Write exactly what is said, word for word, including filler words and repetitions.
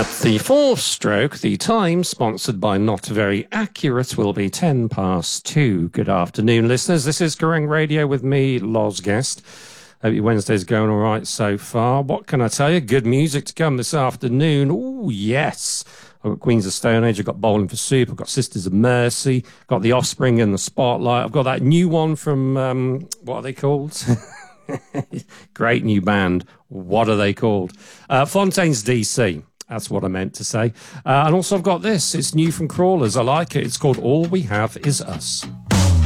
At the fourth stroke, the time, sponsored by Not Very Accurate, will be ten past two. Good afternoon, listeners. This is Kerrang Radio with me, Loz Guest. Hope your Wednesday's going all right so far. What can I tell you? Good music to come this afternoon. Oh, yes. I've got Queens of Stone Age, I've got Bowling for Soup, I've got Sisters of Mercy, got The Offspring in the Spotlight. I've got that new one from, um, what are they called? Great new band. What are they called? Uh, Fontaines D C. That's what I meant to say. Uh, and also I've got this. It's new from Crawlers. I like it. It's called All We Have Is Us.